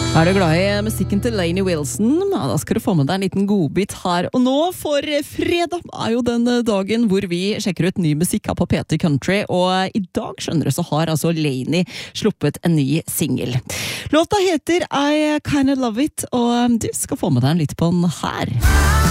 Er du glad i musikken til Lainey Wilson? Ja, da skal du få med deg en liten godbit her og nå, for fredag er jo den dagen hvor vi sjekker ut ny musikk her på P3 Country, og i dag, skjønner du, så har altså Lainey sluppet en ny single. Låta heter I Kinda Love It, og du skal få med deg en litt på den her.